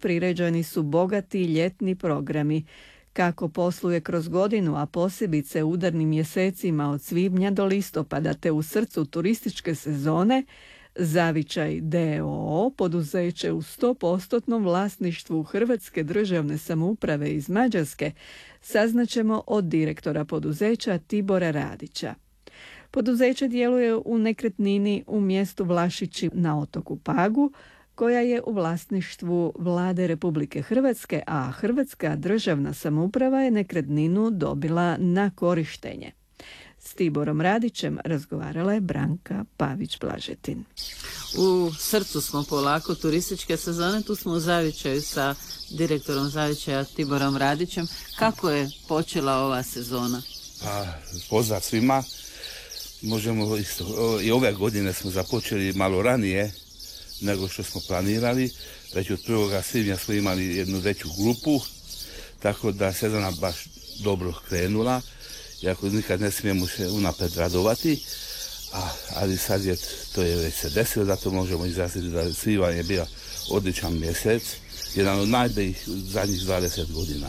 priređeni su bogati ljetni programi. Kako posluje kroz godinu, a posebice u udarnim mjesecima od svibnja do listopada te u srcu turističke sezone, Zavičaj d.o.o. poduzeće u 100% vlasništvu Hrvatske državne samouprave iz Mađarske, saznaćemo od direktora poduzeća Tibora Radića. Poduzeće djeluje u nekretnini u mjestu Vlašići na otoku Pagu, koja je u vlasništvu Vlade Republike Hrvatske, a Hrvatska državna samouprava je nekretninu dobila na korištenje. S Tiborom Radićem razgovarala je Branka Pavić-Blažetin. U srcu smo polako turističke sezone, tu smo u Zavičaju sa direktorom Zavičaja Tiborom Radićem. Kako je počela ova sezona? Pozdrav svima. Možemo isto, i ove godine smo započeli malo ranije nego što smo planirali. Već od 1. svibnja smo imali jednu veću grupu, tako da sezona baš dobro krenula. Iako nikad ne smijemo se unapred radovati, ali sad to je već se desilo, zato možemo izraziti da svibanj je bio odličan mjesec, jedan od najboljih zadnjih 20 godina.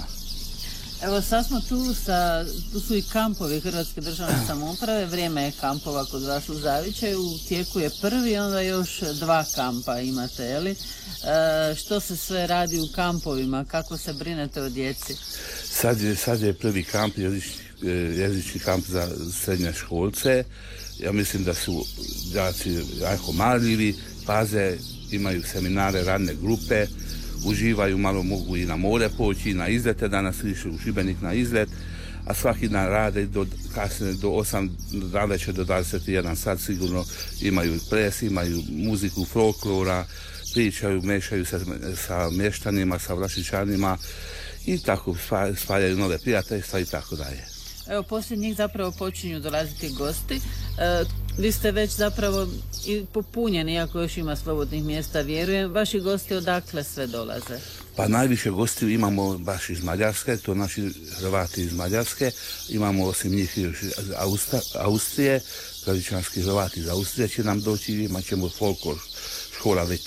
Evo sad smo tu su i kampovi Hrvatske državne samouprave, vrijeme je kampova kod vas u Zavičaju, u tijeku je prvi, onda još 2 kampa imate, je li? Što se sve radi u kampovima, kako se brinete o djeci? Sad je prvi kamp, jezični kamp za srednje školce. Ja mislim da su djaci jako marljivi, paze, imaju seminare, radne grupe, uživaju, malo mogu i na more poći, na izlete, danas išli u Šibenik na izlet, a svaki dan rade kasnije do 8, navečer do 21 sat sigurno imaju ples, imaju muziku folklora, pričaju, mešaju se sa mještanima, sa Vlašićanima i tako spajaju nove prijateljstva i tako dalje. Evo, poslije njih zapravo počinju dolaziti gosti. Vi ste već zapravo i popunjeni, iako još ima slobodnih mjesta, vjerujem. Vaši gosti odakle sve dolaze? Pa najviše gosti imamo baš iz Mađarske, to naši Hrvati iz Mađarske. Imamo osim njih još iz Austrije, tradičanski Hrvati iz Austrije će nam doći, imat ćemo folklor škola već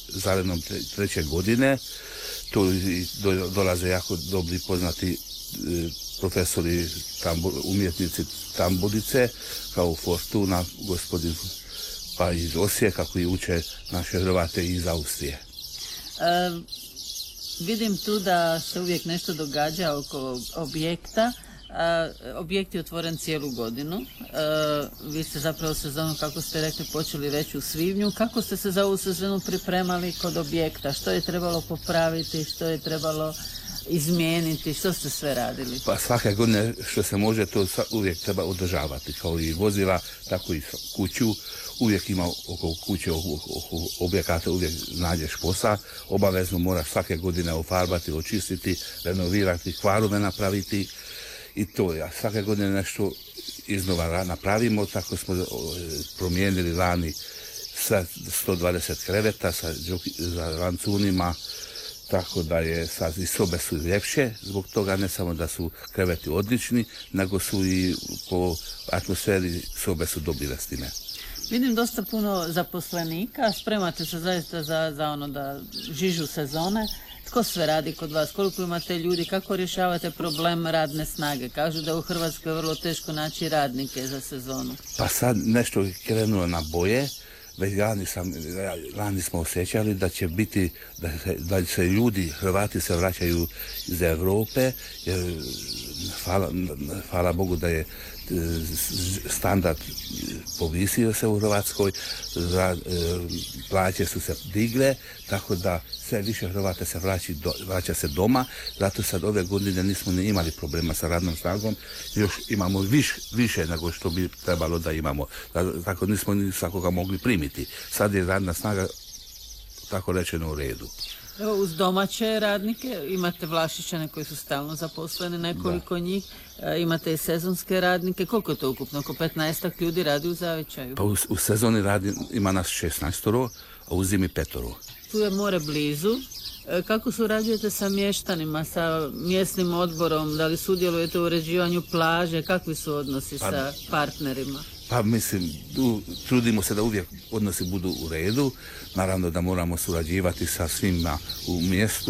treće godine. Tu dolaze jako dobri poznati profesori, umjetnici tamburice, kao Fortuna, gospodin pa iz Osijeka, koji uče naše Hrvate iz Austrije. Vidim tu da se uvijek nešto događa oko objekta. Objekt je otvoren cijelu godinu. Vi ste zapravo sezonu, kako ste rekli, počeli već u svibnju. Kako ste se za ovu sezonu pripremali kod objekta? Što je trebalo popraviti? Što je trebalo izmijeniti? Što ste sve radili? Pa svake godine što se može, to uvijek treba održavati. Kao i vozila, tako i kuću. Uvijek ima oko kuće, oko objekata, uvijek nađeš posao. Obavezno moraš svake godine ofarbati, očistiti, renovirati, kvarove napraviti. I to je. Svake godine nešto iznova napravimo. Tako smo promijenili lani sa 120 kreveta sa rancunima. Tako da je sad i sobe su ljepše, zbog toga ne samo da su kreveti odlični, nego su i po atmosferi sobe su dobile s time. Vidim dosta puno zaposlenika, spremate se zaista za ono da žižu sezone. Tko sve radi kod vas? Koliko imate ljudi? Kako rješavate problem radne snage? Kažu da u Hrvatskoj je vrlo teško naći radnike za sezonu. Pa sad nešto je krenulo na boje. Već lani smo osjećali da će biti, da se ljudi, Hrvati se vraćaju iz Europe, jer hvala Bogu da je standard povisio se u Hrvatskoj, plaće su se digle, tako da sve više Hrvata se vraća se doma, zato sad ove godine nismo ni imali problema sa radnom snagom, još imamo više nego što bi trebalo da imamo, tako nismo ni svakoga mogli primiti. Sad je radna snaga, tako rečeno, u redu. Evo, uz domaće radnike imate Vlašićane koji su stalno zaposleni, nekoliko njih, imate i sezonske radnike. Koliko je to ukupno? Oko 15 ljudi radi u Zavičaju? Pa u sezoni ima nas 16, a u zimi 5. Tu je more blizu. Kako surađujete sa mještanima, sa mjesnim odborom? Da li sudjelujete u uređivanju plaže? Kakvi su odnosi sa partnerima? Pa mislim, trudimo se da uvijek odnosi budu u redu. Naravno da moramo surađivati sa svima u mjestu.